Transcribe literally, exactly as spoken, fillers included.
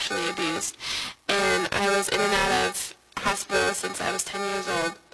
sexually abused. And I was in and out of hospital since I was ten years old.